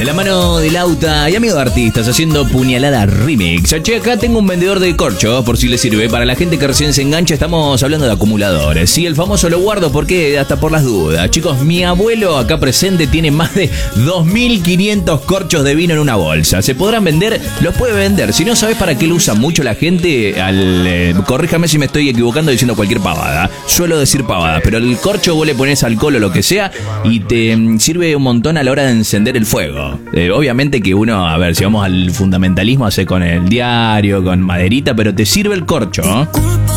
De la mano de Lauta y amigo de artistas haciendo Puñalada Remix. Che, acá tengo un vendedor de corcho, por si le sirve. Para la gente que recién se engancha, estamos hablando de acumuladores. Sí, el famoso lo guardo porque hasta por las dudas. Chicos, mi abuelo acá presente tiene más de 2.500 corchos de vino en una bolsa. ¿Se podrán vender? Los puede vender. Si no sabes para qué lo usa mucho la gente, corríjame si me estoy equivocando diciendo cualquier pavada. Suelo decir pavada, pero el corcho vos le pones alcohol o lo que sea y te sirve un montón a la hora de encender el fuego. Obviamente que uno, a ver, si vamos al fundamentalismo, hace con el diario, con maderita, pero te sirve el corcho, ¿eh?